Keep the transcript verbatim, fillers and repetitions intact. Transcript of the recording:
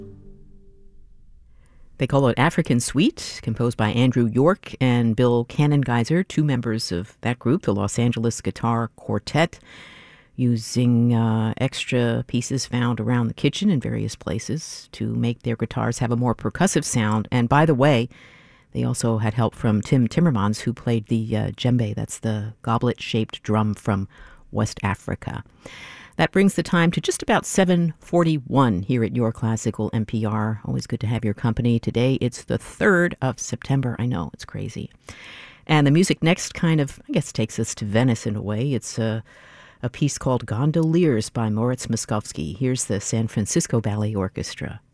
They call it African Suite, composed by Andrew York and Bill Cannongeiser, two members of that group, the Los Angeles Guitar Quartet, using uh, extra pieces found around the kitchen in various places to make their guitars have a more percussive sound. And by the way, they also had help from Tim Timmermans, who played the uh, djembe. That's the goblet-shaped drum from West Africa. That brings the time to just about seven forty-one here at Your Classical N P R. Always good to have your company. Today, it's the third of September. I know, it's crazy. And the music next kind of, I guess, takes us to Venice in a way. It's a, a piece called Gondoliers by Moritz Moszkowski. Here's the San Francisco Ballet Orchestra.